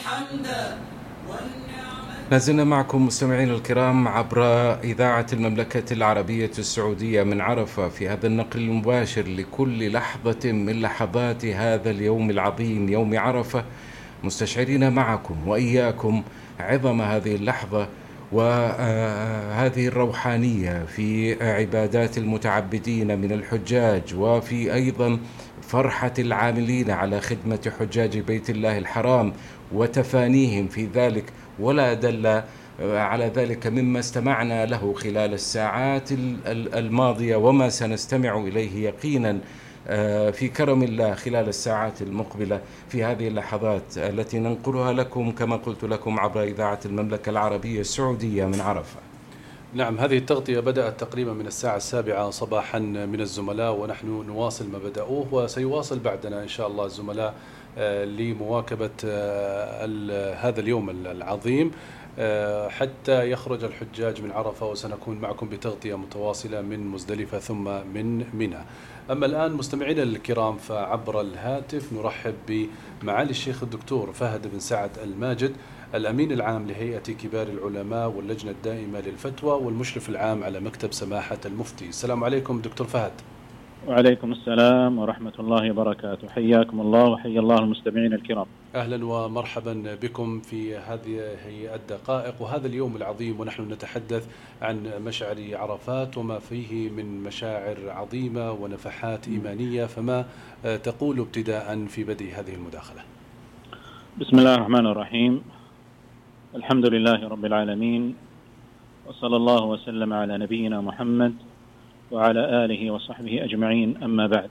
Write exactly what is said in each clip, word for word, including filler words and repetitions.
لازلنا معكم مستمعين الكرام عبر إذاعة المملكة العربية السعودية من عرفة في هذا النقل المباشر لكل لحظة من لحظات هذا اليوم العظيم يوم عرفة، مستشعرين معكم وإياكم عظم هذه اللحظة وهذه الروحانية في عبادات المتعبدين من الحجاج، وفي أيضا فرحة العاملين على خدمة حجاج بيت الله الحرام وتفانيهم في ذلك، ولا دل على ذلك مما استمعنا له خلال الساعات الماضية وما سنستمع إليه يقينا في كرم الله خلال الساعات المقبلة في هذه اللحظات التي ننقلها لكم كما قلت لكم عبر إذاعة المملكة العربية السعودية من عرفة. نعم، هذه التغطية بدأت تقريبا من الساعة السابعة صباحا من الزملاء، ونحن نواصل ما بدأوه وسيواصل بعدنا إن شاء الله الزملاء لمواكبة هذا اليوم العظيم حتى يخرج الحجاج من عرفة، وسنكون معكم بتغطية متواصلة من مزدلفة ثم من منى. أما الآن مستمعينا الكرام فعبر الهاتف نرحب بمعالي الشيخ الدكتور فهد بن سعد الماجد، الأمين العام لهيئة كبار العلماء واللجنة الدائمة للفتوى والمشرف العام على مكتب سماحة المفتي. السلام عليكم دكتور فهد. وعليكم السلام ورحمة الله وبركاته، حياكم الله وحيا الله المستمعين الكرام. أهلا ومرحبا بكم في هذه الدقائق وهذا اليوم العظيم، ونحن نتحدث عن مشعر عرفات وما فيه من مشاعر عظيمة ونفحات إيمانية، فما تقول ابتداء في بدء هذه المداخلة؟ بسم الله الرحمن الرحيم، الحمد لله رب العالمين، وصلى الله وسلم على نبينا محمد وعلى آله وصحبه أجمعين، أما بعد،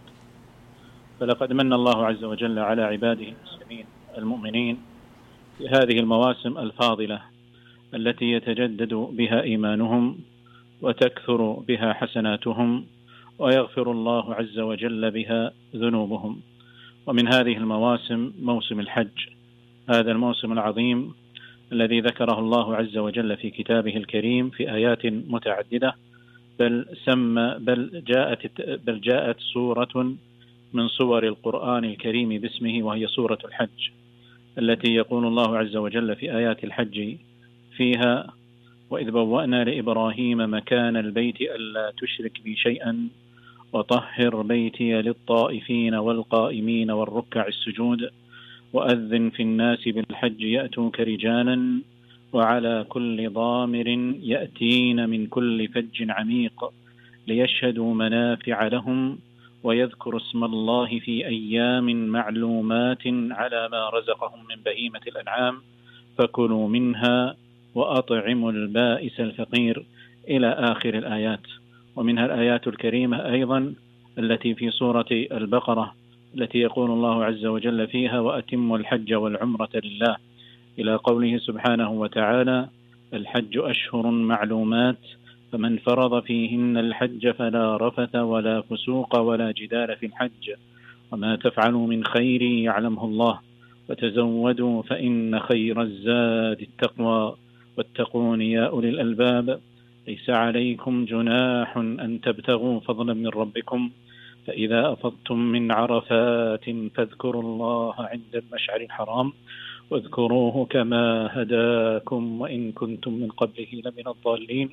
فلقد من الله عز وجل على عباده المسلمين المؤمنين في هذه المواسم الفاضلة التي يتجدد بها إيمانهم وتكثر بها حسناتهم ويغفر الله عز وجل بها ذنوبهم. ومن هذه المواسم موسم الحج، هذا الموسم العظيم الذي ذكره الله عز وجل في كتابه الكريم في آيات متعددة، بل سمى بل جاءت بل جاءت سورة من صور القرآن الكريم باسمه، وهي سورة الحج، التي يقول الله عز وجل في آيات الحج فيها: وإذ بوأنا لإبراهيم مكان البيت ألا تشرك بي شيئا وطهر بيتي للطائفين والقائمين والركع السجود وأذن في الناس بالحج يأتوك رجالا وعلى كل ضامر يأتين من كل فج عميق ليشهدوا منافع لهم ويذكروا اسم الله في أيام معلومات على ما رزقهم من بهيمة الأنعام فكلوا منها وأطعموا البائس الفقير، إلى آخر الآيات. ومنها الآيات الكريمة أيضا التي في سورة البقرة التي يقول الله عز وجل فيها: وأتموا الحج والعمرة لله، إلى قوله سبحانه وتعالى: الحج أشهر معلومات فمن فرض فيهن الحج فلا رفث ولا فسوق ولا جدال في الحج وما تفعلوا من خير يعلمه الله وتزودوا فإن خير الزاد التقوى واتقون يا أولي الألباب ليس عليكم جناح أن تبتغوا فضلا من ربكم فإذا أفضتم من عرفات فاذكروا الله عند المشعر الحرام واذكروه كما هداكم وإن كنتم من قبله لمن الضالين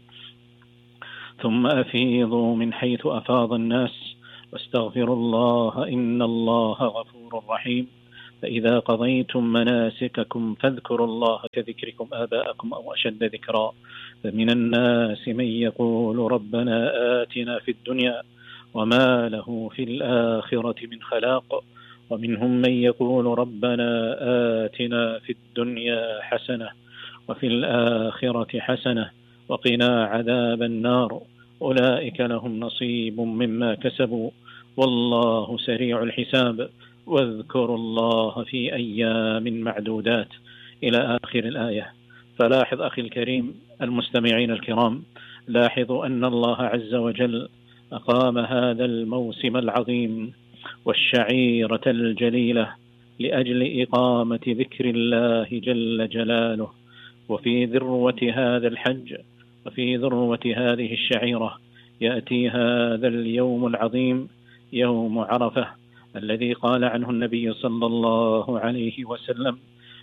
ثم أفيضوا من حيث أفاض الناس واستغفروا الله إن الله غفور رحيم فإذا قضيتم مناسككم فاذكروا الله كذكركم آباءكم أو أشد ذكرا فمن الناس من يقول ربنا آتنا في الدنيا وما له في الآخرة من خلاق ومنهم من يقول ربنا آتنا في الدنيا حسنة وفي الآخرة حسنة وقنا عذاب النار أولئك لهم نصيب مما كسبوا والله سريع الحساب واذكروا الله في أيام معدودات، إلى آخر الآية. فلاحظ أخي الكريم المستمعين الكرام، لاحظوا أن الله عز وجل أقام هذا الموسم العظيم والشعيرة الجليلة لأجل إقامة ذكر الله جل جلاله، وفي ذروة هذا الحج وفي ذروة هذه الشعيرة يأتي هذا اليوم العظيم يوم عرفة الذي قال عنه النبي صلى الله عليه وسلم: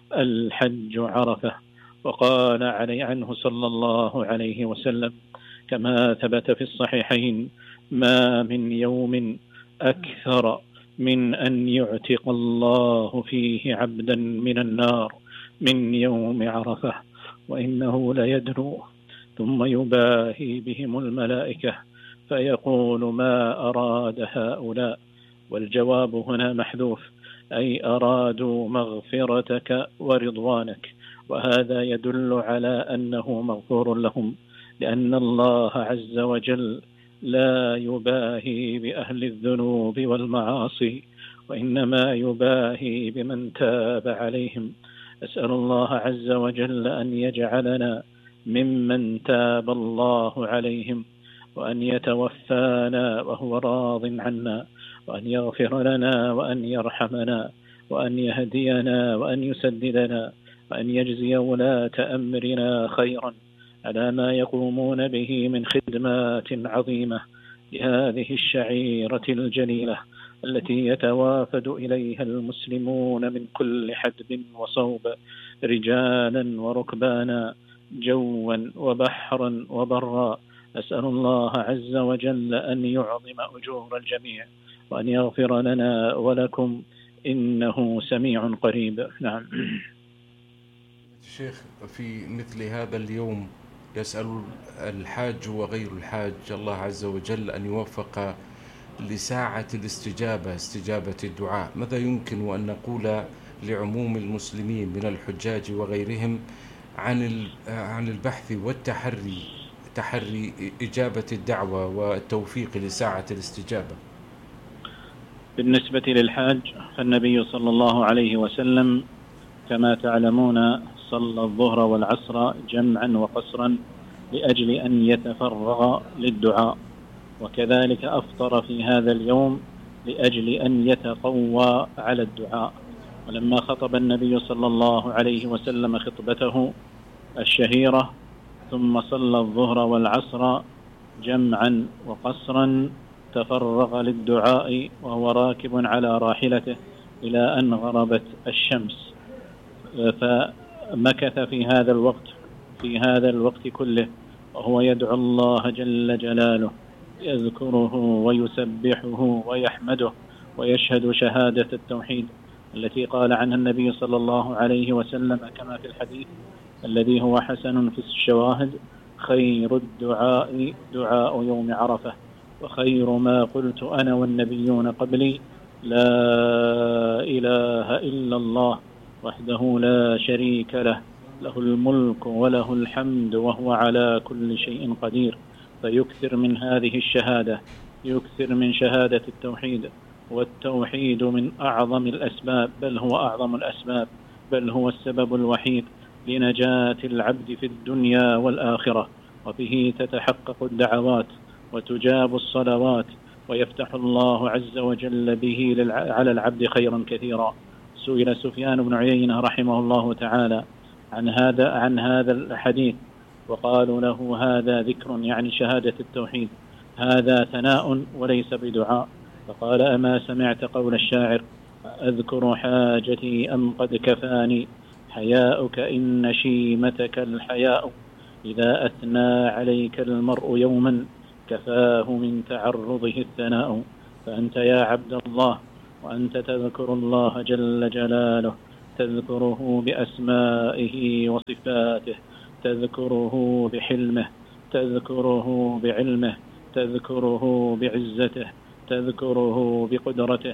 الحج عرفة. وقال علي عنه صلى الله عليه وسلم كما ثبت في الصحيحين: ما من يوم أكثر من أن يعتق الله فيه عبدا من النار من يوم عرفة، وإنه ليدنو ثم يباهي بهم الملائكة فيقول: ما أراد هؤلاء؟ والجواب هنا محذوف، أي أرادوا مغفرتك ورضوانك، وهذا يدل على أنه مغفور لهم، لأن الله عز وجل لا يباهي بأهل الذنوب والمعاصي، وإنما يباهي بمن تاب عليهم. أسأل الله عز وجل أن يجعلنا ممن تاب الله عليهم، وأن يتوفانا وهو راض عنا، وأن يغفر لنا، وأن يرحمنا، وأن يهدينا، وأن يسددنا، وأن يجزي ولاة أمرنا خيرا على ما يقومون به من خدمات عظيمة لهذه الشعيرة الجليلة التي يتوافد إليها المسلمون من كل حدب وصوب، رجالا وركبانا، جوا وبحرا وبرا. أسأل الله عز وجل أن يعظم أجور الجميع، وأن يغفر لنا ولكم، إنه سميع قريب. نعم. شيخ، في مثل هذا اليوم يسأل الحاج وغير الحاج الله عز وجل أن يوفق لساعة الاستجابة، استجابة الدعاء. ماذا يمكن أن نقول لعموم المسلمين من الحجاج وغيرهم عن عن البحث والتحري تحري إجابة الدعوة والتوفيق لساعة الاستجابة؟ بالنسبة للحاج فالنبي صلى الله عليه وسلم كما تعلمون صلى الظهر والعصر جمعا وقصرا لأجل أن يتفرغ للدعاء، وكذلك أفطر في هذا اليوم لأجل أن يتقوى على الدعاء. ولما خطب النبي صلى الله عليه وسلم خطبته الشهيرة ثم صلى الظهر والعصر جمعا وقصرا تفرغ للدعاء وهو راكب على راحلته إلى أن غربت الشمس، فمكث في هذا الوقت في هذا الوقت كله وهو يدعو الله جل جلاله، يذكره ويسبحه ويحمده ويشهد شهادة التوحيد التي قال عنها النبي صلى الله عليه وسلم كما في الحديث الذي هو حسن في الشواهد: خير الدعاء دعاء يوم عرفة، وخير ما قلت أنا والنبيون قبلي لا إله إلا الله وحده لا شريك له، له الملك وله الحمد وهو على كل شيء قدير. فيكثر من هذه الشهادة، يكثر من شهادة التوحيد، والتوحيد من أعظم الأسباب، بل هو أعظم الأسباب، بل هو السبب الوحيد لنجاة العبد في الدنيا والآخرة، وبه تتحقق الدعوات وتجاب الصلوات، ويفتح الله عز وجل به على العبد خيرا كثيرا. سئل سفيان بن عيينة رحمه الله تعالى عن هذا عن هذا الحديث، وقالوا له: هذا ذكر، يعني شهادة التوحيد، هذا ثناء وليس بدعاء. فقال: أما سمعت قول الشاعر: أذكر حاجتي أم قد كفاني حياؤك إن شيمتك الحياء، إذا أثنى عليك المرء يوما كفاه من تعرضه الثناء. فأنت يا عبد الله وأنت تذكر الله جل جلاله، تذكره بأسمائه وصفاته، تذكره بحلمه، تذكره بعلمه، تذكره بعزته، تذكره بقدرته،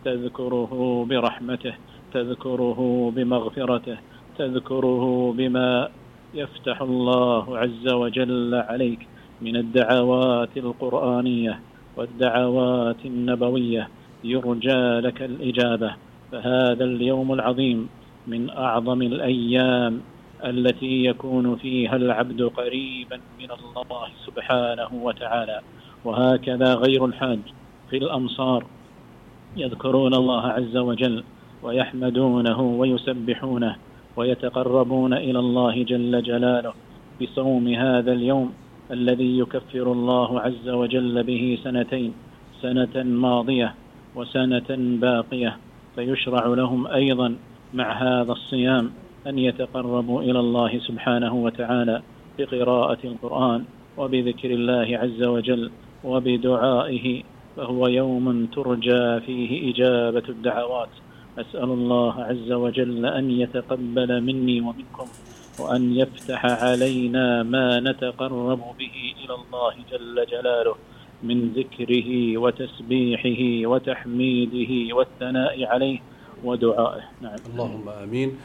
تذكره برحمته، تذكره بمغفرته، تذكره بما يفتح الله عز وجل عليك من الدعوات القرآنية والدعوات النبوية، يرجى لك الإجابة. فهذا اليوم العظيم من أعظم الأيام التي يكون فيها العبد قريبا من الله سبحانه وتعالى. وهكذا غير الحاج في الأمصار يذكرون الله عز وجل ويحمدونه ويسبحونه ويتقربون إلى الله جل جلاله بصوم هذا اليوم الذي يكفر الله عز وجل به سنتين، سنة ماضية وسنة باقية. فيشرع لهم أيضا مع هذا الصيام أن يتقربوا إلى الله سبحانه وتعالى بقراءة القرآن وبذكر الله عز وجل وبدعائه، فهو يوم ترجى فيه إجابة الدعوات. أسأل الله عز وجل أن يتقبل مني ومنكم، وأن يفتح علينا ما نتقرب به إلى الله جل جلاله من ذكره وتسبيحه وتحميده والثناء عليه ودعائه. نعم. اللهم آمين.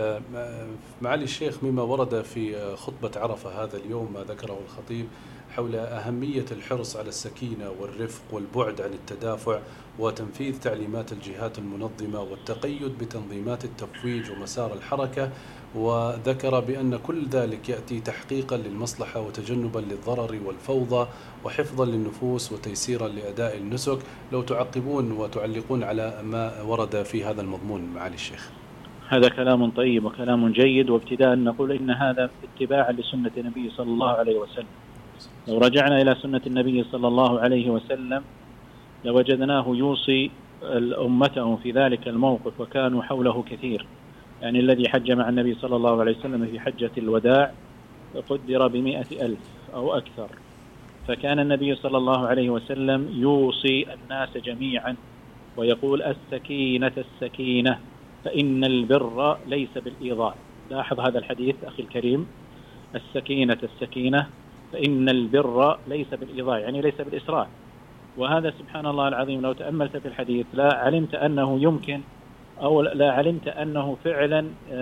معالي الشيخ، مما ورد في خطبة عرفة هذا اليوم ما ذكره الخطيب حول أهمية الحرص على السكينة والرفق والبعد عن التدافع وتنفيذ تعليمات الجهات المنظمة والتقيد بتنظيمات التفويج ومسار الحركة، وذكر بأن كل ذلك يأتي تحقيقا للمصلحة وتجنبا للضرر والفوضى وحفظا للنفوس وتيسيرا لأداء النسك. لو تعقبون وتعلقون على ما ورد في هذا المضمون معالي الشيخ. هذا كلام طيب وكلام جيد، وابتداء نقول إن هذا اتباعا لسنة النبي صلى الله عليه وسلم. لو رجعنا إلى سنة النبي صلى الله عليه وسلم لوجدناه يوصي أمته في ذلك الموقف، وكانوا حوله كثير. يعني الذي حج مع النبي صلى الله عليه وسلم في حجة الوداع قدر بمئة ألف أو أكثر، فكان النبي صلى الله عليه وسلم يوصي الناس جميعا ويقول: السكينة السكينة فإن البر ليس بالإيضاع. لاحظ هذا الحديث أخي الكريم: السكينة السكينة فإن البر ليس بالإيضاع، يعني ليس بالإسراع. وهذا سبحان الله العظيم لو تأملت في الحديث لا علمت أنه يمكن أو لا علمت أنه فعلا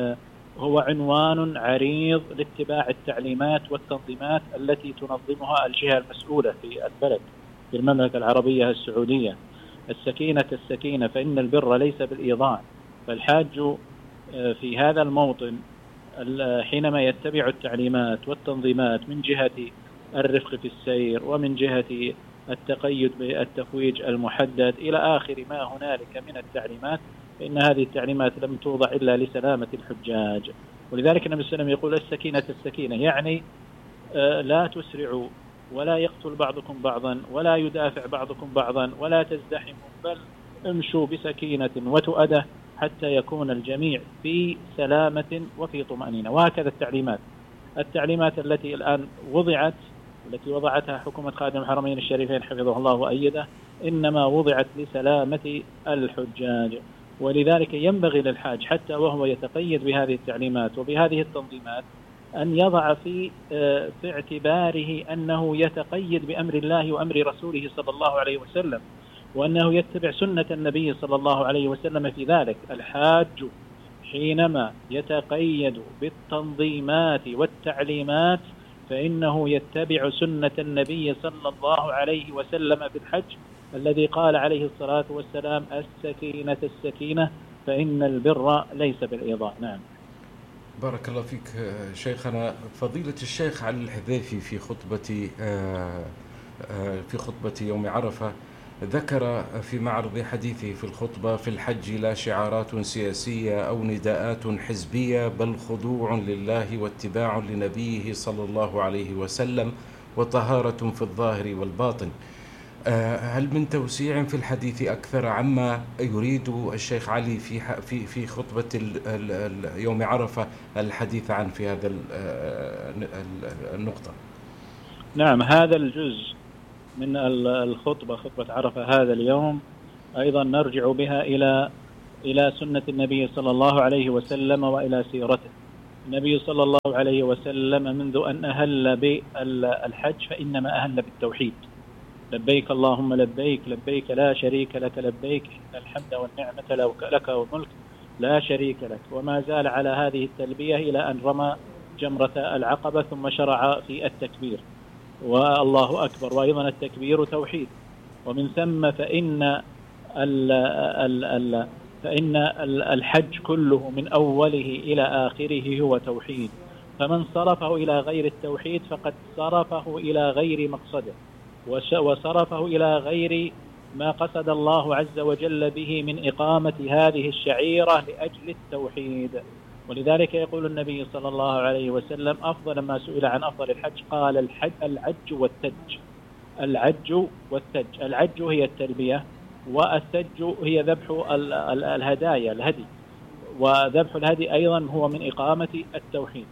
هو عنوان عريض لاتباع التعليمات والتنظيمات التي تنظمها الجهة المسؤولة في البلد في المملكة العربية السعودية. السكينة السكينة فإن البر ليس بالإيضاع. فالحاج في هذا الموطن حينما يتبع التعليمات والتنظيمات من جهة الرفق في السير ومن جهة التقيد بالتفويج المحدد إلى آخر ما هنالك من التعليمات، فإن هذه التعليمات لم توضع إلا لسلامة الحجاج. ولذلك النبي صلى الله عليه وسلم يقول: السكينة السكينة، يعني لا تسرعوا ولا يقتل بعضكم بعضا ولا يدافع بعضكم بعضا ولا تزدحموا، بل امشوا بسكينة وتؤدة حتى يكون الجميع في سلامة وفي طمأنينة. وهكذا التعليمات التعليمات التي الآن وضعت التي وضعتها حكومة خادم الحرمين الشريفين حفظه الله وأيده إنما وضعت لسلامة الحجاج. ولذلك ينبغي للحاج حتى وهو يتقيد بهذه التعليمات وبهذه التنظيمات أن يضع في في اعتباره أنه يتقيد بأمر الله وأمر رسوله صلى الله عليه وسلم، وأنه يتبع سنة النبي صلى الله عليه وسلم في ذلك. الحاج حينما يتقيد بالتنظيمات والتعليمات فإنه يتبع سنة النبي صلى الله عليه وسلم في الحج الذي قال عليه الصلاة والسلام: السكينة السكينة فإن البر ليس بالإيضاع. نعم. بارك الله فيك شيخنا. فضيلة الشيخ علي الحذيفي في خطبة في خطبة يوم عرفة ذكر في معرض حديثه في الخطبة: في الحج لا شعارات سياسية أو نداءات حزبية، بل خضوع لله واتباع لنبيه صلى الله عليه وسلم وطهارة في الظاهر والباطن. هل من توسيع في الحديث أكثر عما يريد الشيخ علي في في في خطبة يوم عرفة الحديث عن في هذا النقطة؟ نعم، هذا الجزء من الخطبة خطبة عرفة هذا اليوم أيضا نرجع بها إلى إلى سنة النبي صلى الله عليه وسلم وإلى سيرته. النبي صلى الله عليه وسلم منذ أن أهل بالحج فإنما أهل بالتوحيد: لبيك اللهم لبيك، لبيك لا شريك لك لبيك، إن الحمد والنعمة لك والملك لا شريك لك. وما زال على هذه التلبية إلى أن رمى جمرة العقبة ثم شرع في التكبير والله أكبر، وأيضا التكبير توحيد. ومن ثم فإن ال ال ال فإن الحج كله من أوله إلى آخره هو توحيد، فمن صرفه إلى غير التوحيد فقد صرفه إلى غير مقصده وصرفه إلى غير ما قصد الله عز وجل به من إقامة هذه الشعيرة لأجل التوحيد. ولذلك يقول النبي صلى الله عليه وسلم: أفضل ما سئل عن أفضل الحج قال: الحج العج والتج. العج والتج، العج هي التلبية، والتج هي ذبح الهدايا الهدي. وذبح الهدي أيضا هو من إقامة التوحيد.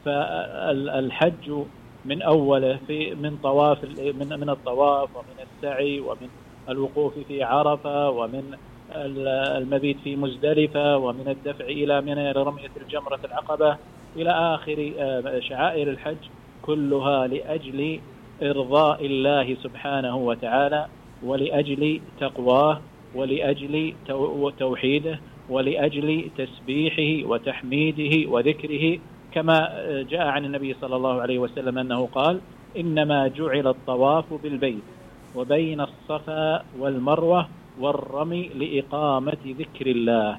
فالحج من أوله في من طواف من من الطواف ومن السعي ومن الوقوف في عرفة ومن المبيت في مزدلفة ومن الدفع إلى منى لرمية الجمرة العقبة إلى آخر شعائر الحج، كلها لأجل إرضاء الله سبحانه وتعالى، ولأجل تقواه، ولأجل توحيده، ولأجل تسبيحه وتحميده وذكره، كما جاء عن النبي صلى الله عليه وسلم أنه قال: إنما جعل الطواف بالبيت وبين الصفا والمروة والرمي لإقامة ذكر الله.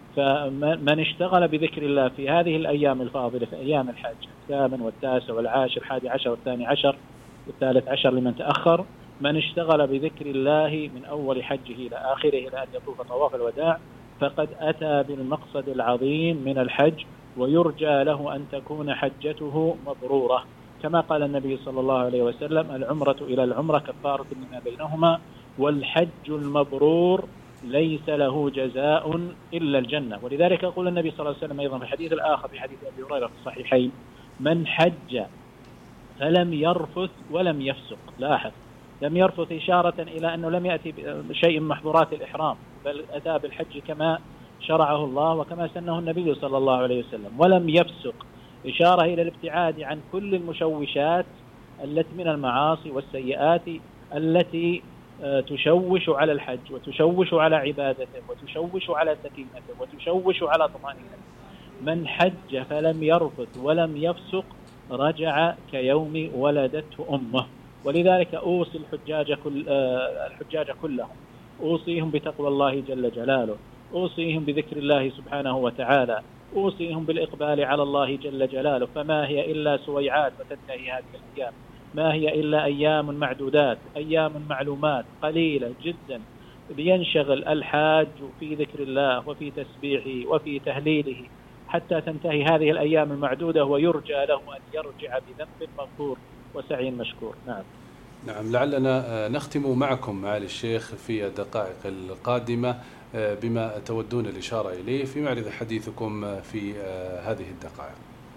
فمن اشتغل بذكر الله في هذه الأيام الفاضلة، في أيام الحج الثامن والتاسع والعاشر الحادي عشر والثاني عشر والثالث عشر لمن تأخر، من اشتغل بذكر الله من أول حجه إلى آخره إلى أن يطوف طواف الوداع فقد أتى بالمقصد العظيم من الحج، ويرجى له أن تكون حجته مبرورة، كما قال النبي صلى الله عليه وسلم: العمرة إلى العمرة كفارة لما بينهما، والحج المبرور ليس له جزاء إلا الجنة. ولذلك يقول النبي صلى الله عليه وسلم أيضا في الحديث الآخر في حديث أبي هريرة في الصحيحين: من حج فلم يرفث ولم يفسق. لاحظ، لم يرفث إشارة إلى أنه لم يأتي بشيء من محظورات الإحرام، بل أتى بالحج كما شرعه الله وكما سنه النبي صلى الله عليه وسلم. ولم يفسق إشارة إلى الابتعاد عن كل المشوشات التي من المعاصي والسيئات التي تشوش على الحج وتشوش على عبادته وتشوش على سكينته وتشوش على طمأنينته. من حج فلم يرفث ولم يفسق رجع كيوم ولدته أمه. ولذلك أوصي الحجاج كل الحجاج كلهم، أوصيهم بتقوى الله جل جلاله، أوصيهم بذكر الله سبحانه وتعالى، أوصيهم بالإقبال على الله جل جلاله. فما هي إلا سويعات وتنتهي هذه الأيام، ما هي إلا أيام معدودات، أيام معلومات قليلة جدا لينشغل الحاج في ذكر الله وفي تسبيحه وفي تهليله حتى تنتهي هذه الأيام المعدودة، ويرجى له أن يرجع بذنب مغفور وسعي مشكور. نعم نعم لعلنا نختم معكم معالي الشيخ في الدقائق القادمة بما تودون الإشارة إليه في معرض حديثكم في هذه الدقائق.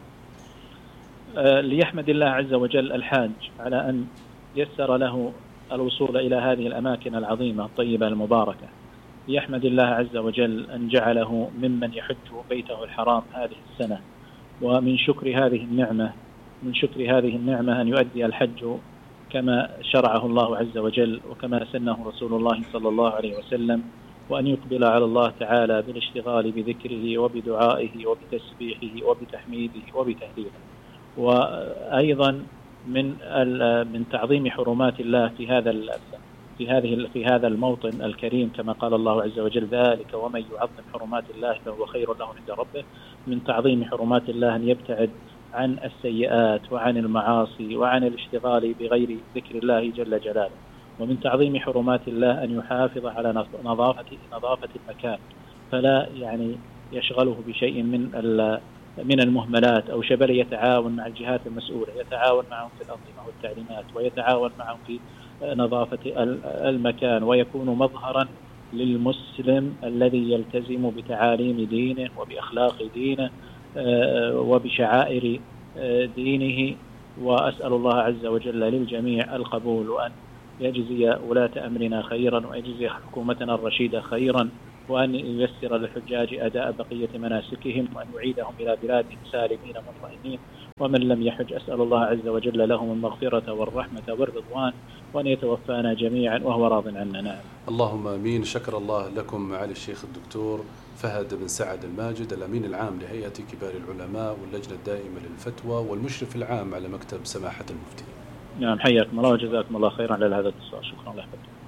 ليحمد الله عز وجل الحاج على أن يسر له الوصول إلى هذه الأماكن العظيمة الطيبة المباركة. ليحمد الله عز وجل أن جعله ممن يحج بيته الحرام هذه السنة. ومن شكر هذه النعمة من شكر هذه النعمة أن يؤدي الحج كما شرعه الله عز وجل وكما سنه رسول الله صلى الله عليه وسلم، وأن يقبل على الله تعالى بالاشتغال بذكره وبدعائه وبتسبيحه وبتحميده وبتهليله. وأيضا من من تعظيم حرمات الله في هذا في هذه في هذا الموطن الكريم، كما قال الله عز وجل: ذلك ومن يعظم حرمات الله فهو خير له عند ربه. من تعظيم حرمات الله أن يبتعد عن السيئات وعن المعاصي وعن الاشتغال بغير ذكر الله جل جلاله. ومن تعظيم حرمات الله أن يحافظ على نظافة نظافة المكان، فلا يعني يشغله بشيء من من المهملات أو شبل. يتعاون مع الجهات المسؤولة، يتعاون معهم في الأنظمة والتعليمات، ويتعاون معهم في نظافة المكان، ويكون مظهرا للمسلم الذي يلتزم بتعاليم دينه وبأخلاق دينه وبشعائر دينه. وأسأل الله عز وجل للجميع القبول، وأن يجزي ولاة أمرنا خيرا، ويجزي حكومتنا الرشيدة خيرا، وأن ييسر للحجاج أداء بقية مناسكهم، وأن يعيدهم إلى بلادهم سالمين مطمئنين. ومن لم يحج أسأل الله عز وجل لهم المغفرة والرحمة والرضوان، وأن يتوفانا جميعا وهو راض عنا. نعم. اللهم آمين. شكر الله لكم معالي الشيخ الدكتور فهد بن سعد الماجد، الأمين العام لهيئة كبار العلماء واللجنة الدائمة للفتوى والمشرف العام على مكتب سماحة المفتي. نعم، حياكم الله وجزاكم الله خيرا على هذا الاتصال. شكرا لكم.